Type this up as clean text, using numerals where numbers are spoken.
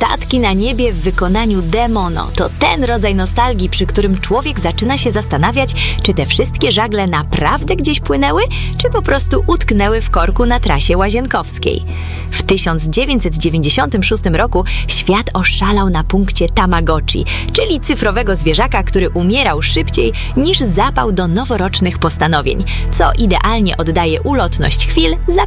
Statki na niebie w wykonaniu Demono to ten rodzaj nostalgii, przy którym człowiek zaczyna się zastanawiać, czy te wszystkie żagle naprawdę gdzieś płynęły, czy po prostu utknęły w korku na trasie łazienkowskiej. W 1996 roku świat oszalał na punkcie Tamagotchi, czyli cyfrowego zwierzaka, który umierał szybciej niż zapał do noworocznych postanowień, co idealnie oddaje ulotność chwil